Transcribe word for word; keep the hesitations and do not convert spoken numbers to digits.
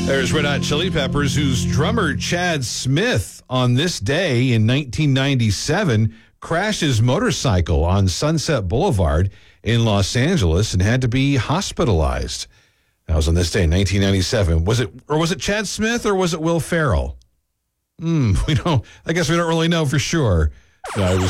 There's Red Hot Chili Peppers, whose drummer Chad Smith on this day in nineteen ninety-seven crashed his motorcycle on Sunset Boulevard in Los Angeles and had to be hospitalized. That was on this day in nineteen ninety-seven. Was it, or was it Chad Smith, or was it Will Ferrell? Hmm, we don't, I guess we don't really know for sure. No, it was